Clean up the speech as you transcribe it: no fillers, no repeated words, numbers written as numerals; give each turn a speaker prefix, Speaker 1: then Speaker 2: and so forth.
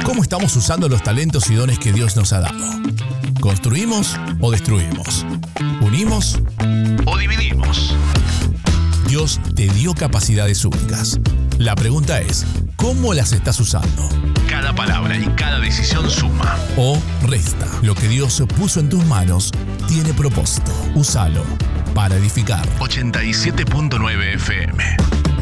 Speaker 1: ¿Cómo estamos usando los talentos y dones que Dios nos ha dado? ¿Construimos o destruimos? ¿Unimos o dividimos? Dios te dio capacidades únicas. La pregunta es, ¿cómo las estás usando? Cada palabra y cada decisión suma o resta. Lo que Dios puso en tus manos tiene propósito. Úsalo para edificar. 87.9 FM.